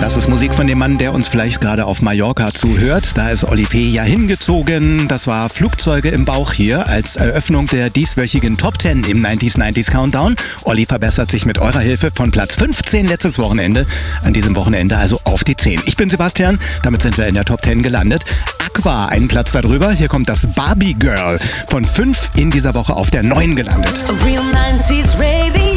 Das ist Musik von dem Mann, der uns vielleicht gerade auf Mallorca zuhört. Da ist Oli P. ja hingezogen. Das war Flugzeuge im Bauch hier als Eröffnung der dieswöchigen Top 10 im 90s Countdown. Olli verbessert sich mit eurer Hilfe von Platz 15 letztes Wochenende an diesem Wochenende also auf die 10. Ich bin Sebastian, damit sind wir in der Top 10 gelandet. Aqua, einen Platz darüber. Hier kommt das Barbie Girl von 5 in dieser Woche auf der 9 gelandet. A real 90s radio.